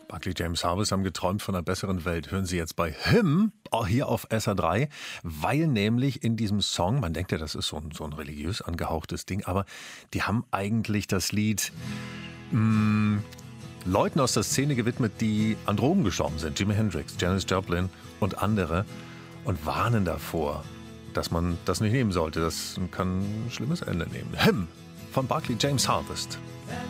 Buckley James Harvest haben geträumt von einer besseren Welt. Hören Sie jetzt bei Him, auch hier auf SR3, weil nämlich in diesem Song, man denkt ja, das ist so ein religiös angehauchtes Ding, aber die haben eigentlich das Lied Leuten aus der Szene gewidmet, die an Drogen gestorben sind. Jimi Hendrix, Janis Joplin und andere, und warnen davor, dass man das nicht nehmen sollte. Das kann ein schlimmes Ende nehmen. Him von Buckley James Harvest.